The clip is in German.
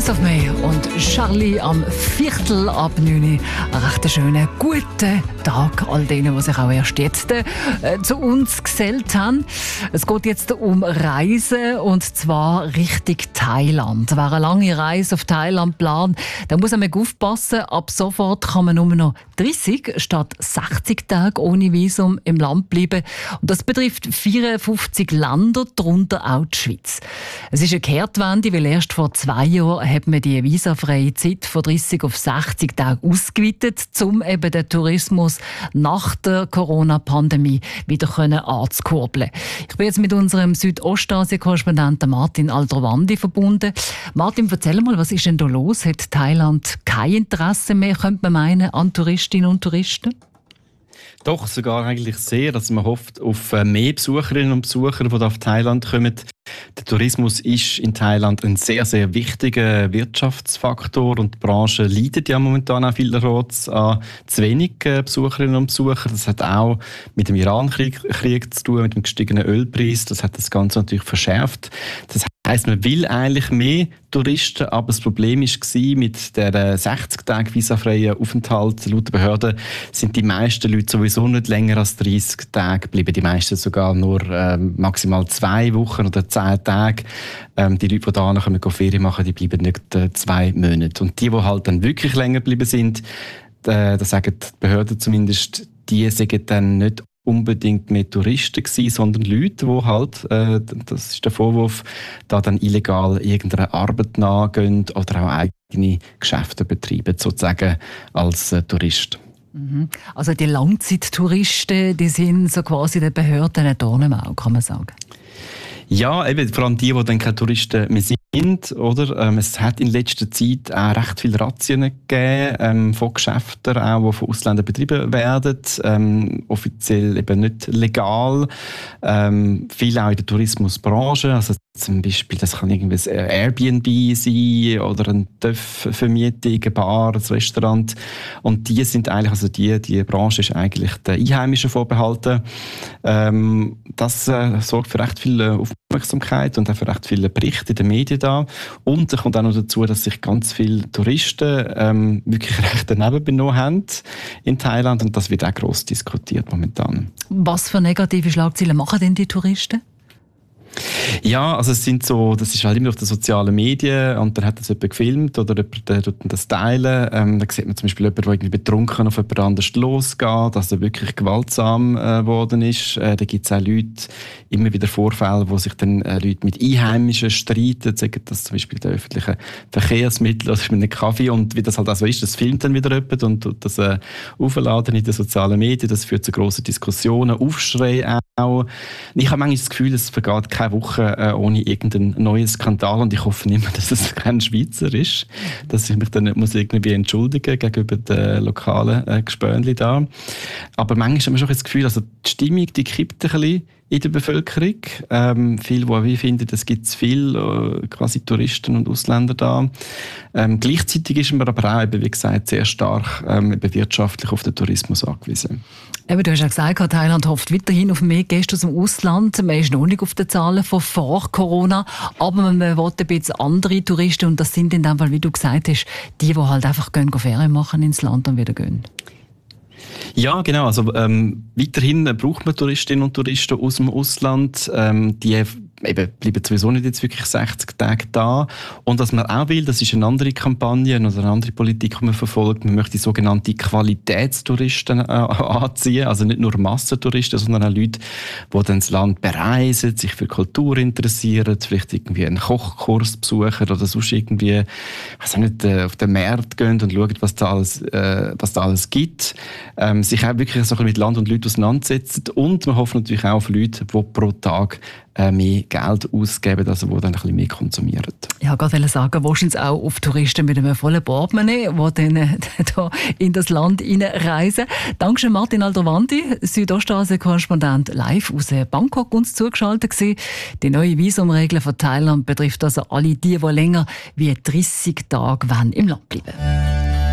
Eyes of Me und Charlie am Viertel ab 9 Uhr. Einen recht schönen, guten Tag all denen, die sich auch erst jetzt zu uns gesellt haben. Es geht jetzt um Reisen und zwar Richtung Thailand. Wer eine lange Reise auf Thailand plant, dann muss man aufpassen. Ab sofort kann man nur noch 30 statt 60 Tage ohne Visum im Land bleiben. Und das betrifft 54 Länder, darunter auch die Schweiz. Es ist eine Kehrtwende, weil erst vor 2 Jahren hat man die visafreie Zeit von 30 auf 60 Tage ausgeweitet, um eben den Tourismus nach der Corona-Pandemie wieder anzukurbeln. Ich bin jetzt mit unserem Südostasien-Korrespondenten Martin Aldrovandi verbunden. Martin, erzähl mal, was ist denn da los? Hat Thailand kein Interesse mehr, könnte man meinen, an Touristinnen und Touristen? Doch, sogar eigentlich sehr. Also man hofft auf mehr Besucherinnen und Besucher, die auf Thailand kommen. Der Tourismus ist in Thailand ein sehr, sehr wichtiger Wirtschaftsfaktor und die Branche leidet ja momentan auch vielerorts an zu wenig Besucherinnen und Besucher. Das hat auch mit dem Iran-Krieg zu tun, mit dem gestiegenen Ölpreis. Das hat das Ganze natürlich verschärft. Das heisst, man will eigentlich mehr Touristen, aber das Problem war, mit der 60 Tage visafreien Aufenthalt laut der Behörden sind die meisten Leute sowieso nicht länger als 30 Tage bleiben. Die meisten sogar nur maximal 2 Wochen oder 10 Tage. Die Leute, die da kommen, Ferien machen, die bleiben nicht 2 Monate. Und die halt dann wirklich länger geblieben sind, das sagen die Behörden zumindest, die sind dann nicht unbedingt mehr Touristen gewesen, sondern Leute, die halt, das ist der Vorwurf, da dann illegal irgendeiner Arbeit nachgehen oder auch eigene Geschäfte betreiben, sozusagen als Tourist. Also die Langzeittouristen, die sind so quasi den Behörden ein Dorn im Auge, kann man sagen. Ja, eben, vor allem die dann keine Touristen mehr sind, oder? Es hat in letzter Zeit auch recht viele Razzien gegeben, von Geschäften, auch, die von Ausländern betrieben werden, offiziell eben nicht legal. Viel auch in der Tourismusbranche, also zum Beispiel, das kann irgendwie ein Airbnb sein oder eine TÜV-Vermietung, eine Bar, ein Restaurant. Und die sind eigentlich, also die Branche ist eigentlich den Einheimischen vorbehalten. Das sorgt für recht viel Aufmerksamkeit und auch für recht viele Berichte in den Medien da. Und es kommt auch noch dazu, dass sich ganz viele Touristen wirklich recht daneben benommen haben in Thailand. Und das wird auch gross diskutiert momentan. Was für negative Schlagzeilen machen denn die Touristen? Ja, also das ist halt immer auf den sozialen Medien und dann hat das jemand gefilmt oder jemand tut das teilen. Da sieht man zum Beispiel jemanden, der irgendwie betrunken auf jemand anderes losgeht, dass er wirklich gewaltsam geworden ist. Da gibt es auch Leute, immer wieder Vorfälle, wo sich dann Leute mit Einheimischen streiten, sagen das zum Beispiel in den öffentlichen Verkehrsmitteln oder mit einem Kaffee und wie das halt auch so ist, das filmt dann wieder jemand und das aufladen in den sozialen Medien, das führt zu grossen Diskussionen, Aufschrei auch. Ich habe manchmal das Gefühl, es vergeht keine Woche ohne irgendeinen neuen Skandal und ich hoffe nicht mehr, dass es kein Schweizer ist, dass ich mich dann nicht muss irgendwie entschuldigen gegenüber den lokalen Gespönli da. Aber manchmal haben wir schon das Gefühl, also die Stimmung, die kippt ein bisschen in der Bevölkerung. Viele, die finden, es gibt zu viele quasi Touristen und Ausländer da. Gleichzeitig ist man aber auch, eben, wie gesagt, sehr stark wirtschaftlich auf den Tourismus angewiesen. Eben, du hast ja gesagt, Thailand hofft weiterhin auf mehr Gäste aus dem Ausland. Man ist noch nicht auf den Zahlen von vor Corona, aber man will ein bisschen andere Touristen und das sind in dem Fall, wie du gesagt hast, die halt einfach Ferien machen ins Land und wieder gehen. Ja, genau. Also weiterhin braucht man Touristinnen und Touristen aus dem Ausland. Die eben bleiben sowieso nicht jetzt wirklich 60 Tage da. Und was man auch will, das ist eine andere Kampagne oder eine andere Politik, die man verfolgt. Man möchte sogenannte Qualitätstouristen anziehen. Also nicht nur Massentouristen, sondern auch Leute, die dann das Land bereisen, sich für Kultur interessieren, vielleicht irgendwie einen Kochkurs besuchen oder sonst irgendwie, weiß nicht, auf den Markt gehen und schauen, was da alles gibt. Sich auch wirklich so ein bisschen mit Land und Leuten auseinandersetzen. Und man hofft natürlich auch auf Leute, die pro Tag mehr Geld ausgeben, also die dann ein bisschen mehr konsumieren. Ich wollte gerade sagen, wahrscheinlich auch auf Touristen mit einem vollen Portemonnaie, die dann da in das Land reisen. Dankeschön, Martin Aldrovandi, Südostasien-Korrespondent, live aus Bangkok uns zugeschaltet gewesen. Die neue Visumregel von Thailand betrifft also alle die länger wie 30 Tage im Land bleiben wollen.